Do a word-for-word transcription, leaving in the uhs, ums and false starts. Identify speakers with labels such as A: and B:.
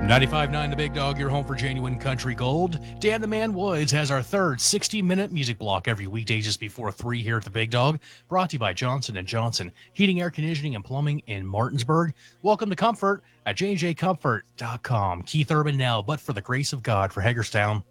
A: ninety-five point nine The Big Dog, your home for genuine country gold. Dan the Man Woods has our third sixty-minute music block every weekday just before three here at The Big Dog, brought to you by Johnson and Johnson, heating, air conditioning, and plumbing in Martinsburg. Welcome to Comfort at j j comfort dot com. Keith Urban now, but for the grace of God for Hagerstown.